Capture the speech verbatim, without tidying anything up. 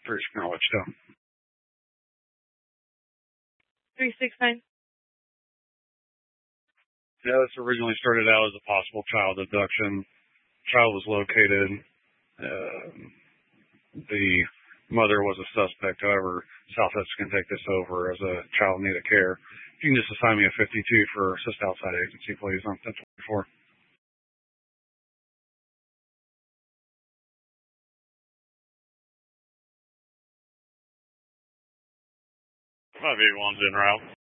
three Knowledge Stone. three six nine. Yeah, this originally started out as a possible child abduction. Child was located. Uh, the mother was a suspect. However, Southwest can take this over as a child in need of care. You can just assign me a fifty-two for assist outside agency, please, on ten twenty-four. five eight one's en route.